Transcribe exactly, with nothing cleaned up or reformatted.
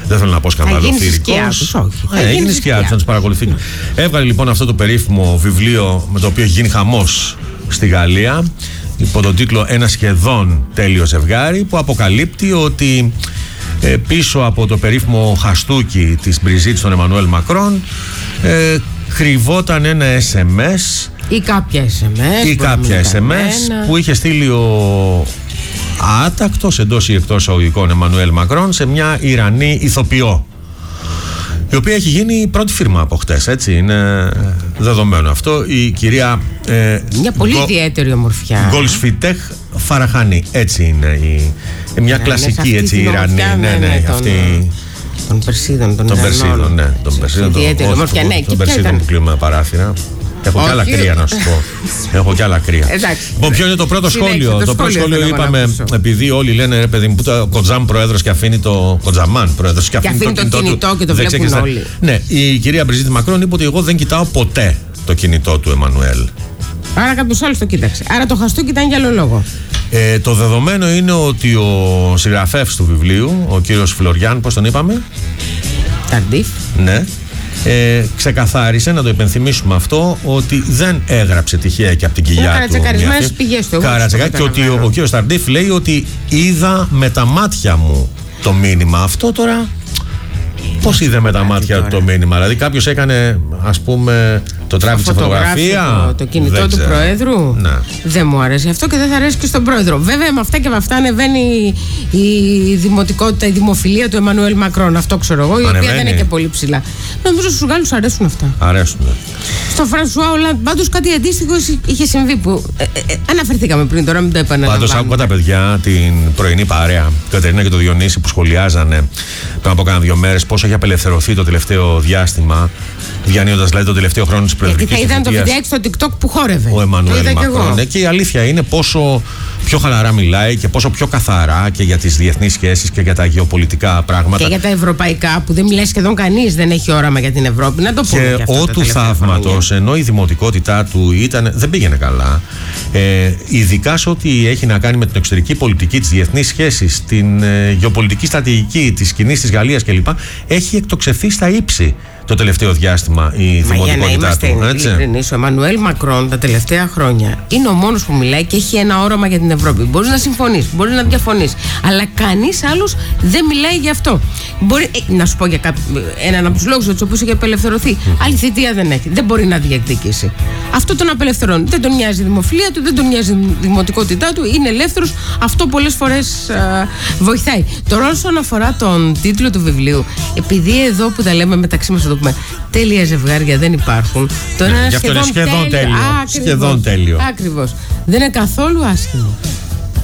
Δεν θέλω να πω σκανδαλοθυρικός. Ε, έγινε σκιά του να του παρακολουθεί. Έβγαλε λοιπόν αυτό το περίφημο βιβλίο με το οποίο έχει γίνει χαμός στη Γαλλία, υπό τον τίτλο «Ένα σχεδόν τέλειο ζευγάρι», που αποκαλύπτει ότι ε, πίσω από το περίφημο χαστούκι της Μπριζίτ στον Εμμανουέλ Μακρόν ε, κρυβόταν ένα ες εμ ες ή κάποια ες εμ ες, ή κάποια ες εμ ες που είχε στείλει ο άτακτος εντός ή εκτός εισαγωγικών Εμμανουέλ Μακρόν σε μια Ιρανή ηθοποιό, η οποία έχει γίνει η πρώτη φίρμα από χτες, έτσι, είναι δεδομένο αυτό, η κυρία ε, μια πολύ Γο, ιδιαίτερη ομορφιά Γκολσφιτέχ Φαραχάνη, έτσι είναι η, μια ναι, κλασική, έτσι, Ιρανή, ναι, ναι, ναι, τον, αυτή των Περσίδων, των των Περσίδων, ναι, των Περσίδων, ιδιαίτερη ομορφιά, ναι, των Περσίδων που κλείνουμε παράθυρα. Έχω κι άλλα κρύα να σου πω. Έχω κι άλλα κρύα. Λοιπόν, ποιο είναι το πρώτο σχόλιο? Το πρώτο σχόλιο είπαμε, επειδή όλοι λένε ρε παιδί μου, που το Κοτζάμ πρόεδρος και αφήνει το Κοτζαμάν πρόεδρος και αφήνει το κινητό και το βλέπουν όλοι. Ναι, η κυρία Μπριζίτ Μακρόν είπε ότι εγώ δεν κοιτάω ποτέ το κινητό του Εμμανουέλ. Άρα κάποιος άλλος το κοίταξε. Άρα το χαστούκι ήταν για άλλο λόγο. Ε, το δεδομένο είναι ότι ο συγγραφέας του βιβλίου, ο κύριος Φλωριάν, πώς τον είπαμε? Ταρντίφ. Ναι. Ε, ξεκαθάρισε, να το υπενθυμίσουμε αυτό, ότι δεν έγραψε τυχαία και από την κοιλιά του. Καρατσεκαρισμένες πηγές του. Καρατσεκαρισμένες και ότι ο, ο κύριος Ταρντίφ λέει ότι είδα με τα μάτια μου το μήνυμα. Αυτό τώρα πώς είδε με τα μάτια του το μήνυμα? Δηλαδή κάποιος έκανε, ας πούμε, το τράβηξε φωτογραφία. Το, το κινητό του Προέδρου. Ναι. Δεν μου αρέσει αυτό και δεν θα αρέσει και στον Πρόεδρο. Βέβαια με αυτά και με αυτά ανεβαίνει η δημοτικότητα, η δημοφιλία του Εμμανουέλ Μακρόν. Αυτό ξέρω εγώ, η ανεβαίνει. οποία δεν είναι και πολύ ψηλά. Νομίζω στους Γάλλους αρέσουν αυτά. Αρέσουν. Ναι. Στο Φρανσουά Ολάντ πάντως κάτι αντίστοιχο είχε συμβεί που ε, ε, αναφερθήκαμε πριν, τώρα μην το επαναλαμβάνω. Πάντως άκουγα τα παιδιά την πρωινή παρέα, την Κατερίνα και το Διονύση, που σχολιάζανε πριν από κάνα δύο μέρες πόσο έχει απελευθερωθεί το τελευταίο διάστημα, διανύοντας δηλαδή το τελευταίο χρόνο της προεδρικής θητείας. Γιατί θα είδαν το βιντεάκι στο TikTok που χόρευε. Ο Εμμανουέλ Μακρόν. Και, και η αλήθεια είναι πόσο πιο χαλαρά μιλάει και πόσο πιο καθαρά και για τις διεθνείς σχέσεις και για τα γεωπολιτικά πράγματα. Και για τα ευρωπαϊκά που δεν μιλάει σχεδόν κανείς, δεν έχει όραμα για την Ευρώπη. Να το πούμε. Και, και ο του θαύματος, ενώ η δημοτικότητά του ήταν, δεν πήγαινε καλά, ε, ειδικά σε ό,τι έχει να κάνει με την εξωτερική πολιτική, τις διεθνείς σχέσεις, την ε, γεωπολιτική στρατηγική της κοινής της Γαλλίας κλπ., έχει εκτοξευθεί στα ύψη το τελευταίο διάστημα η Μα δημοτικότητά του. Ειλικρινής, ο Εμμανουέλ Μακρόν τα τελευταία χρόνια είναι ο μόνος που μιλάει και έχει ένα όραμα για την Ευρώπη. Μπορείς να συμφωνείς, μπορείς να διαφωνείς, αλλά κανείς άλλος δεν μιλάει γι' αυτό. Μπορεί, ε, να σου πω για κάποιο, έναν από τους λόγους για τους οποίους έχει απελευθερωθεί. Mm-hmm. Άλλη θητεία δεν έχει. Δεν μπορεί να διεκδικήσει. Αυτό τον απελευθερώνει. Δεν τον νοιάζει η δημοφιλία του, δεν τον νοιάζει η δημοτικότητά του. Είναι ελεύθερος. Αυτό πολλές φορές α, βοηθάει. Τώρα, όσον αφορά τον τίτλο του βιβλίου, επειδή εδώ που τα λέμε μεταξύ μας, τέλεια ζευγάρια δεν υπάρχουν. Το ένα ναι, σχεδόν, σχεδόν τέλειο. τέλειο. Σχεδόν τέλειο. Ακριβώς. Δεν είναι καθόλου άσχημο.